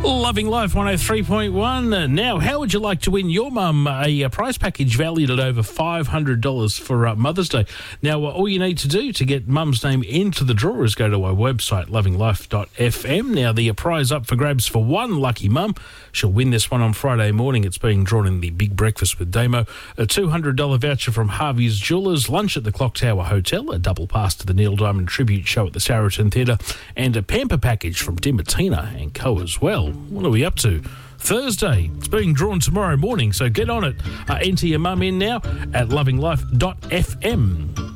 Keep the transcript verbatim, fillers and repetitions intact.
Loving Life one oh three point one. Now, how would you like to win your mum a, a prize package valued at over five hundred dollars for uh, Mother's Day? Now, uh, all you need to do to get mum's name into the draw is go to our website, loving life dot f m. Now, the uh, prize up for grabs for one lucky mum. She'll win this one on Friday morning. It's being drawn in the Big Breakfast with Damo. A two hundred dollars voucher from Harvey's Jewellers, lunch at the Clock Tower Hotel, a double pass to the Neil Diamond Tribute Show at the Saracen Theatre, and a pamper package from Dimatina and Co as well. What are we up to? Thursday. It's being drawn tomorrow morning, so get on it. Uh, enter your mum in now at loving life dot f m.